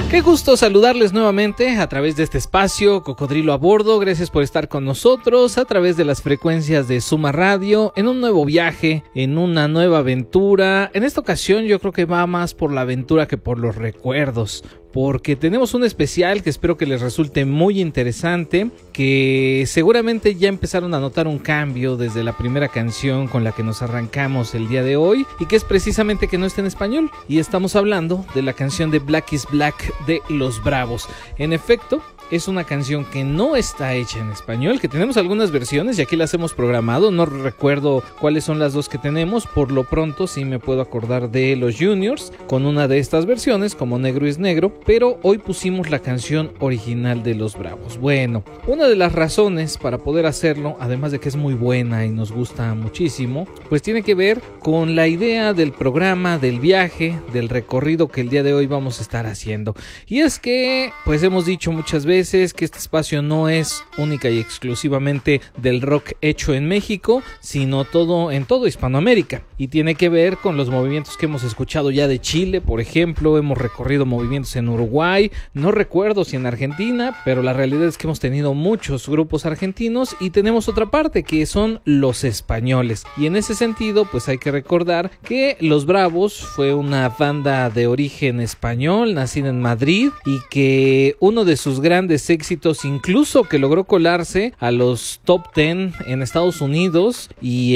Qué gusto saludarles nuevamente a través de este espacio Cocodrilo a Bordo. Gracias por estar con nosotros a través de las frecuencias de Suma Radio en un nuevo viaje, en una nueva aventura. En esta ocasión yo creo que va más por la aventura que por los recuerdos, porque tenemos un especial que espero que les resulte muy interesante, que seguramente ya empezaron a notar un cambio desde la primera canción con la que nos arrancamos el día de hoy, y que es precisamente que no está en español, y estamos hablando de la canción de Black is Black de Los Bravos. En efecto, es una canción que no está hecha en español, que tenemos algunas versiones y aquí las hemos programado. No recuerdo cuáles son las dos que tenemos. Por lo pronto sí me puedo acordar de los Juniors con una de estas versiones, como Negro es Negro, pero hoy pusimos la canción original de Los Bravos. Bueno, una de las razones para poder hacerlo, además de que es muy buena y nos gusta muchísimo, pues tiene que ver con la idea del programa, del viaje, del recorrido que el día de hoy vamos a estar haciendo. Y es que, pues hemos dicho muchas veces que este espacio no es única y exclusivamente del rock hecho en México, sino en todo Hispanoamérica, y tiene que ver con los movimientos que hemos escuchado ya de Chile, por ejemplo. Hemos recorrido movimientos en Uruguay, no recuerdo si en Argentina, pero la realidad es que hemos tenido muchos grupos argentinos, y tenemos otra parte que son los españoles, y en ese sentido pues hay que recordar que Los Bravos fue una banda de origen español, nacida en Madrid, y que uno de sus grandes éxitos, incluso que logró colarse a los top 10 en Estados Unidos y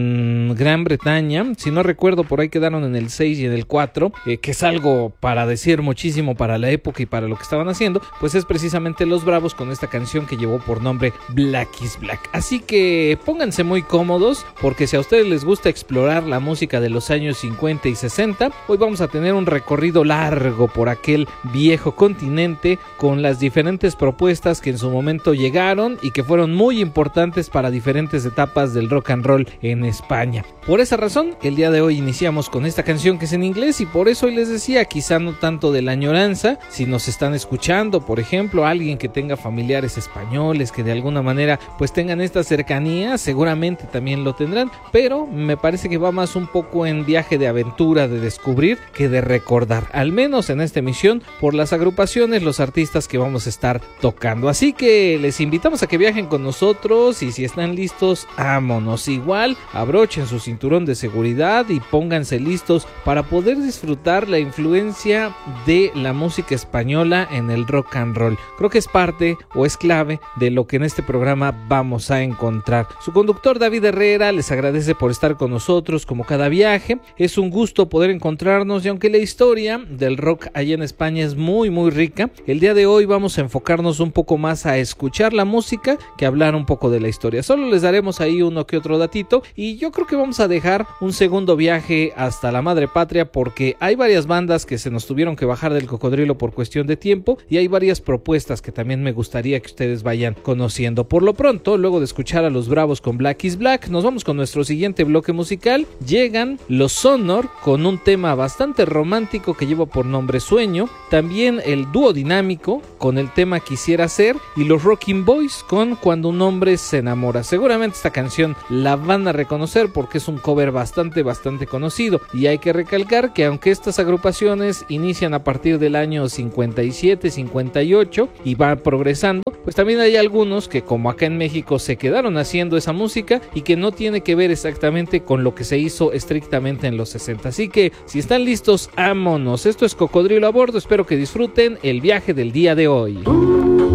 en Gran Bretaña, si no recuerdo por ahí quedaron en el 6 y en el 4, que es algo para decir muchísimo para la época y para lo que estaban haciendo, pues es precisamente Los Bravos con esta canción que llevó por nombre Black is Black. Así que pónganse muy cómodos, porque si a ustedes les gusta explorar la música de los años 50 y 60, hoy vamos a tener un recorrido largo por aquel viejo continente con las diferentes propuestas que en su momento llegaron y que fueron muy importantes para diferentes etapas del rock and roll en España. Por esa razón, el día de hoy iniciamos con esta canción que es en inglés, y por eso hoy les decía, quizá no tanto de la añoranza, si nos están escuchando, por ejemplo, alguien que tenga familiares españoles que de alguna manera pues tengan esta cercanía, seguramente también lo tendrán, pero me parece que va más un poco en viaje de aventura, de descubrir, que de recordar, al menos en esta emisión, por las agrupaciones, los artistas que vamos a estar tocando. Así que les invitamos a que viajen con nosotros, y si están listos, vámonos. Igual abrochen su cinturón de seguridad y pónganse listos para poder disfrutar la influencia de la música española en el rock and roll. Creo que es parte o es clave de lo que en este programa vamos a encontrar. Su conductor David Herrera les agradece por estar con nosotros como cada viaje. Es un gusto poder encontrarnos, y aunque la historia del rock allá en España es muy rica, el día de hoy vamos a enfocarnos un poco más a escuchar la música que hablar un poco de la historia. Solo les daremos ahí uno que otro datito, y yo creo que vamos a dejar un segundo viaje hasta la madre patria, porque hay varias bandas que se nos tuvieron que bajar del cocodrilo por cuestión de tiempo, y hay varias propuestas que también me gustaría que ustedes vayan conociendo. Por lo pronto, luego de escuchar a Los Bravos con Black is Black, nos vamos con nuestro siguiente bloque musical. Llegan los Sonor con un tema bastante romántico que lleva por nombre Sueño, también el dúo dinámico con el tema Quisiera Ser, y los Rocking Boys con Cuando un hombre se enamora. Seguramente esta canción la van a reconocer porque es un cover bastante conocido, y hay que recalcar que aunque estas agrupaciones inician a partir del año 57, 58 y van progresando, pues también hay algunos que, como acá en México, se quedaron haciendo esa música y que no tiene que ver exactamente con lo que se hizo estrictamente en los 60. Así que si están listos, vámonos. Esto es Cocodrilo a Bordo. Espero que disfruten el viaje del día de hoy.